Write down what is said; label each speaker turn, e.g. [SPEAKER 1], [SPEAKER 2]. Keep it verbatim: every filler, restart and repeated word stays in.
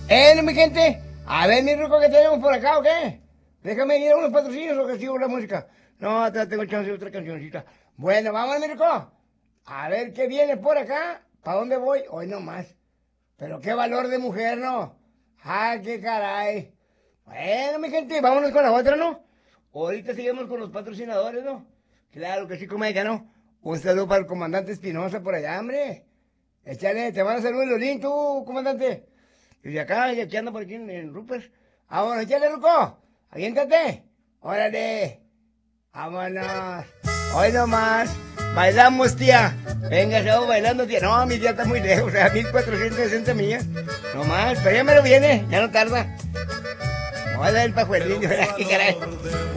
[SPEAKER 1] Eh, mi gente, a ver, mi rico, ¿qué tenemos por acá o qué? Déjame ir a unos patrocinios o que sigo la música. No, te tengo chance de otra cancioncita. Bueno, vamos, mi rico. A ver qué viene por acá. ¿Para dónde voy? Hoy nomás. Pero qué valor de mujer, ¿no? Ah, qué caray. Bueno, mi gente, vámonos con la otra, ¿no? Ahorita seguimos con los patrocinadores, ¿no? Claro que sí, comedia, ¿no? Un saludo para el comandante Espinosa por allá, hombre. Échale, te van a saludar Lolín, tú, comandante. Y de acá, y aquí anda por aquí en, en Rupert. Vámonos, échale, loco. Aviéntate. Órale. Vámonos. Hoy nomás. Bailamos, tía. Venga, estamos bailando, tía. No, mi tía está muy lejos, o sea, mil cuatrocientas sesenta millas. Nomás, pero ya me lo viene, ya no tarda. Voy a dar el pajuelín, ¿verdad? Qué caray.